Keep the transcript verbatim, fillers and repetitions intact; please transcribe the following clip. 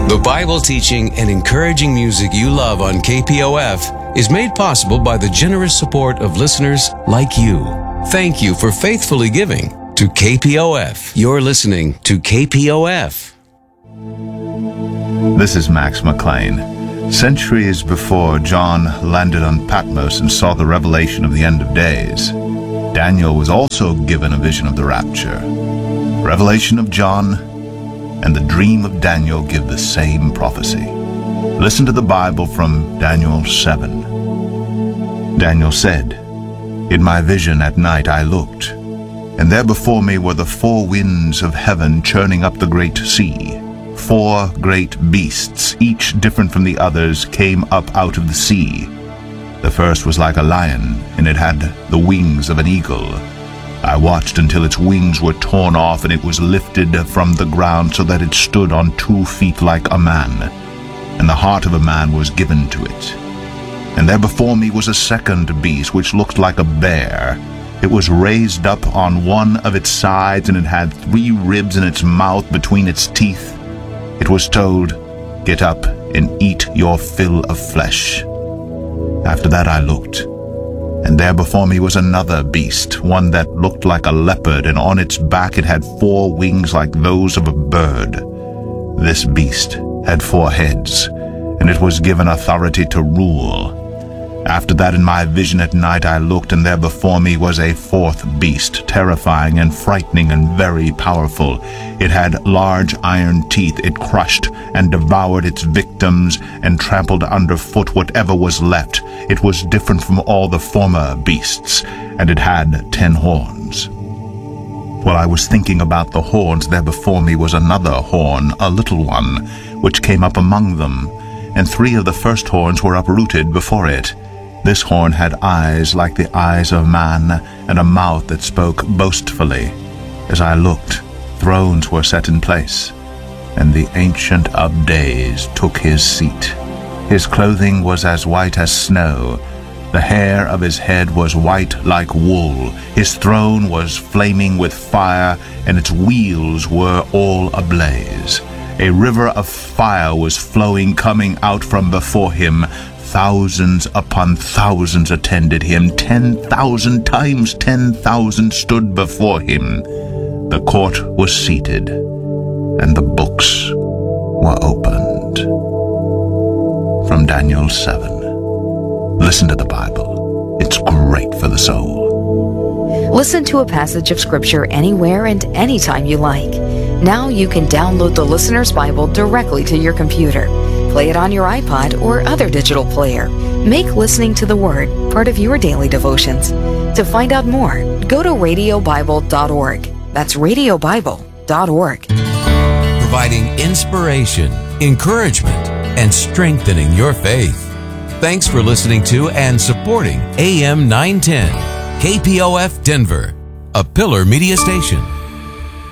The Bible teaching and encouraging music you love on K P O F is made possible by the generous support of listeners like you. Thank you for faithfully giving to K P O F. You're listening to K P O F. This is Max McLean. Centuries before John landed on Patmos and saw the revelation of the end of days, Daniel was also given a vision of the rapture. Revelation of John and the dream of Daniel give the same prophecy. Listen to the Bible from Daniel seven. Daniel said, "In my vision at night I looked, and there before me were the four winds of heaven churning up the great sea. Four great beasts, each different from the others, came up out of the sea. The first was like a lion, and it had the wings of an eagle. I watched until its wings were torn off, and it was lifted from the ground so that it stood on two feet like a man, and the heart of a man was given to it. And there before me was a second beast, which looked like a bear. It was raised up on one of its sides, and it had three ribs in its mouth between its teeth. It was told, 'Get up and eat your fill of flesh.' After that I looked, and there before me was another beast, one that looked like a leopard, and on its back it had four wings like those of a bird. This beast had four heads, and it was given authority to rule. After that in my vision at night I looked, and there before me was a fourth beast, terrifying and frightening and very powerful. It had large iron teeth. It crushed and devoured its victims and trampled underfoot whatever was left. It was different from all the former beasts, and it had ten horns. While I was thinking about the horns, there before me was another horn, a little one, which came up among them, and three of the first horns were uprooted before it. This horn had eyes like the eyes of man, and a mouth that spoke boastfully. As I looked, thrones were set in place, and the Ancient of Days took his seat. His clothing was as white as snow. The hair of his head was white like wool. His throne was flaming with fire, and its wheels were all ablaze. A river of fire was flowing, coming out from before him. Thousands upon thousands attended him. Ten thousand times ten thousand stood before him. The court was seated, and the books were opened. From Daniel seven. Listen to the Bible. It's great for the soul. Listen to a passage of Scripture anywhere and anytime you like. Now you can download the Listener's Bible directly to your computer. Play it on your iPod or other digital player. Make listening to the Word part of your daily devotions. To find out more, go to radio bible dot org. That's radio bible dot org. Providing inspiration, encouragement, and strengthening your faith. Thanks for listening to and supporting A M nine ten, K P O F Denver, a Pillar Media Station.